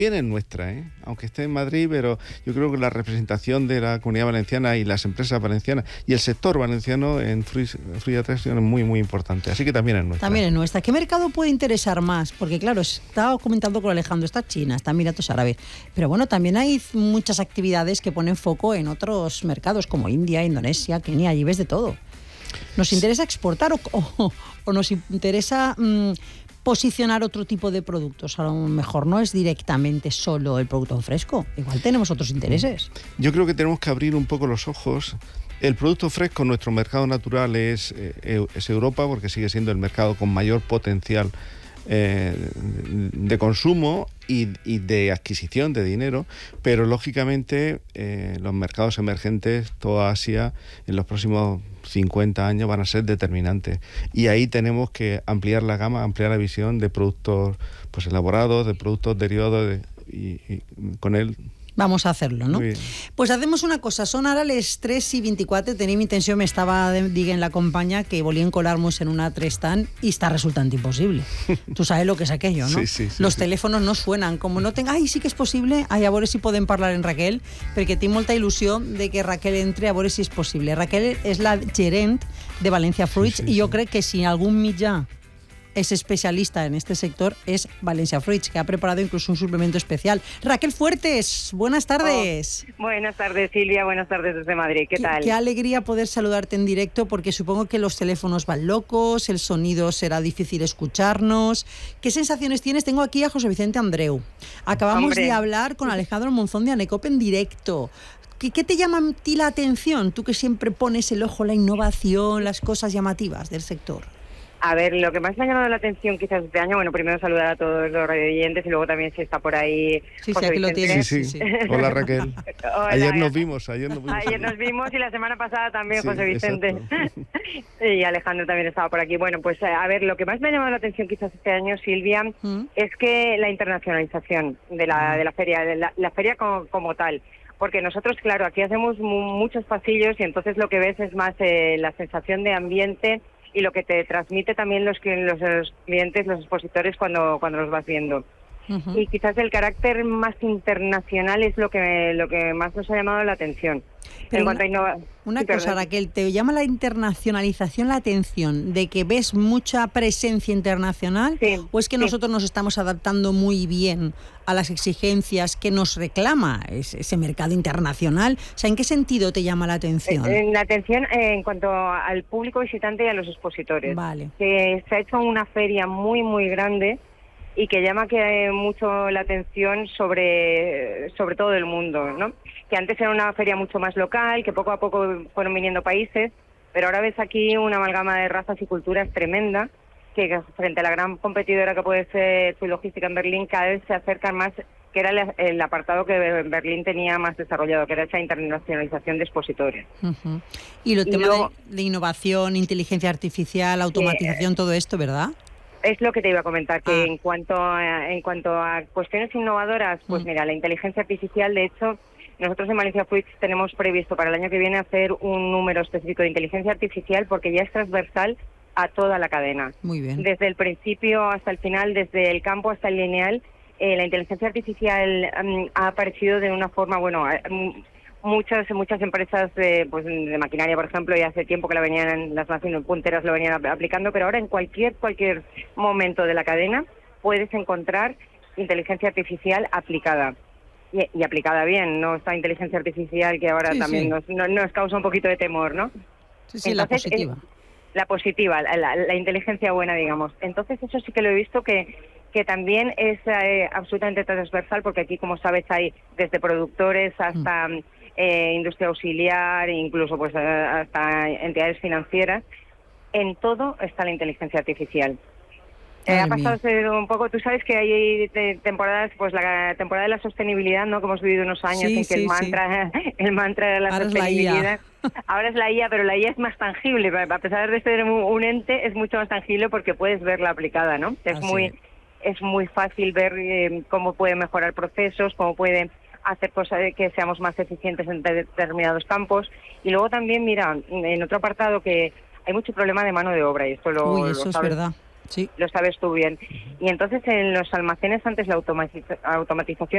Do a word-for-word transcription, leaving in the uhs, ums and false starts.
es nuestra, ¿eh? Aunque esté en Madrid, pero yo creo que la representación de la Comunidad Valenciana y las empresas valencianas y el sector valenciano en Fruit Attraction es muy, muy importante. Así que también es nuestra. También es nuestra. ¿Qué mercado puede interesar más? Porque claro, estaba comentando con Alejandro, está China, está Emiratos Árabes, pero bueno, también hay muchas actividades que ponen foco en otros mercados como India, Indonesia, Kenia, allí ves de todo. ¿Nos interesa exportar o, o, o nos interesa mmm, posicionar otro tipo de productos? A lo mejor no es directamente solo el producto fresco, igual tenemos otros intereses. Yo creo que tenemos que abrir un poco los ojos. El producto fresco, nuestro mercado natural es, eh, es Europa, porque sigue siendo el mercado con mayor potencial eh, de consumo y, y de adquisición de dinero, pero lógicamente eh, los mercados emergentes, toda Asia, en los próximos cincuenta años van a ser determinantes, y ahí tenemos que ampliar la gama, ampliar la visión de productos pues elaborados, de productos derivados de, y, y con él. Vamos a hacerlo, ¿no? Pues hacemos una cosa, son ara les tres i vint-i-quatre, tenim intenció, m'estava dient la companya que volien colar-nos en una tres tant y está resultando imposible. Tú sabes lo que es aquello, ¿no? Sí, sí, sí, Los sí. teléfonos no suenan, como no tenga, ai, sí que és possible, ai, a veure si podem parlar en Raquel, perquè tinc molta il·lusió de que Raquel entre a veure si és possible. Raquel és la gerent de Valencia Fruits, sí, sí, i jo sí. crec que si algun mitjà es especialista en este sector, es Valencia Fruits, que ha preparado incluso un suplemento especial. Raquel Fuertes, buenas tardes. Oh, buenas tardes, Silvia, buenas tardes desde Madrid, ¿qué, qué tal? Qué alegría poder saludarte en directo, porque supongo que los teléfonos van locos, el sonido será difícil escucharnos. ¿Qué sensaciones tienes? Tengo aquí a José Vicente Andreu. Acabamos Hombre. de hablar con Alejandro Monzón de Anecop en directo. ¿Qué, ¿Qué te llama a ti la atención? Tú que siempre pones el ojo en la innovación, las cosas llamativas del sector. A ver, lo que más me ha llamado la atención quizás este año, bueno, primero saludar a todos los radioyentes y luego también si está por ahí Sí, José sí, aquí lo Vicente. tienes. Sí, sí. Hola, Raquel. Hola. Ayer nos vimos, ayer nos vimos. Ayer nos vimos y la semana pasada también, Sí, José Vicente. exacto. Y Alejandro también estaba por aquí. Bueno, pues a ver, lo que más me ha llamado la atención quizás este año, Silvia, ¿Mm? es que la internacionalización de la, de la feria, de la, la feria como, como tal. Porque nosotros, claro, aquí hacemos mu muchos pasillos y entonces lo que ves es más eh, la sensación de ambiente y lo que te transmite también los, los, los clientes, los expositores cuando, cuando los vas viendo. Uh-huh. Y quizás el carácter más internacional es lo que lo que más nos ha llamado la atención. Pero en cuanto una, a innova... una sí, cosa, perdón. Raquel, ¿te llama la internacionalización la atención de que ves mucha presencia internacional? Sí, ¿O es que sí. nosotros nos estamos adaptando muy bien a las exigencias que nos reclama ese, ese mercado internacional? O sea, ¿en qué sentido te llama la atención? Eh, la atención eh, en cuanto al público visitante y a los expositores. Vale. Que se ha hecho una feria muy, muy grande y que llama que mucho la atención sobre, sobre todo el mundo, ¿no? Que antes era una feria mucho más local, que poco a poco fueron viniendo países, pero ahora ves aquí una amalgama de razas y culturas tremenda, que frente a la gran competidora que puede ser Fruit Logística en Berlín, cada vez se acercan más, que era el, el apartado que Berlín tenía más desarrollado, que era esa internacionalización de expositores. Uh-huh. Y lo Y tema luego, de, de innovación, inteligencia artificial, automatización, sí, todo esto, ¿verdad? Es lo que te iba a comentar, que Ah. en cuanto a, en cuanto a cuestiones innovadoras, pues Mm. mira, la inteligencia artificial, de hecho, nosotros en Valencia Fruits tenemos previsto para el año que viene hacer un número específico de inteligencia artificial porque ya es transversal a toda la cadena. Muy bien. Desde el principio hasta el final, desde el campo hasta el lineal, eh, la inteligencia artificial um, ha aparecido de una forma, bueno, um, muchas muchas empresas de, pues, de maquinaria, por ejemplo, ya hace tiempo que la venían, las naciones punteras lo venían aplicando, pero ahora en cualquier cualquier momento de la cadena puedes encontrar inteligencia artificial aplicada. Y, y aplicada bien, no esta inteligencia artificial que ahora Sí, también sí. Nos, no- nos causa un poquito de temor, ¿no? Sí, sí, la Entonces, positiva. eh, la positiva, la, la- la inteligencia buena, digamos. Entonces eso sí que lo he visto que, que también es eh, absolutamente transversal, porque aquí, como sabes, hay desde productores hasta Mm. eh, industria auxiliar, incluso pues eh, hasta entidades financieras. En todo está la inteligencia artificial. Eh, ha Madre pasado mía. a ser un poco, tú sabes que hay te- temporadas, pues la temporada de la sostenibilidad, ¿no? Que hemos vivido unos años Sí, en que sí, el sí. mantra, el mantra de la Ahora es la I A. sostenibilidad. Ahora es la I A, pero la I A es más tangible. A pesar de ser un, un ente, es mucho más tangible porque puedes verla aplicada, ¿no? Es Así muy, es. es muy fácil ver eh, cómo puede mejorar procesos, cómo puede hacer cosas que seamos más eficientes en de- determinados campos. Y luego también, mira, en otro apartado que hay mucho problema de mano de obra y esto lo, Uy, lo eso es sabes. verdad. Sí. Lo sabes tú bien. Y entonces en los almacenes antes la automatiza- automatización